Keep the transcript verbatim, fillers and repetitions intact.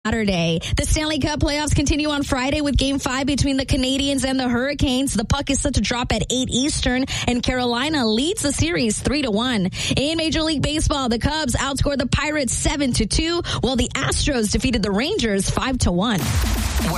Saturday. The Stanley Cup playoffs continue on Friday with Game five between the Canadiens and the Hurricanes. The puck is set to drop at eight Eastern, and Carolina leads the series three to one. In Major League Baseball, the Cubs outscored the Pirates seven to two, while the Astros defeated the Rangers five to one.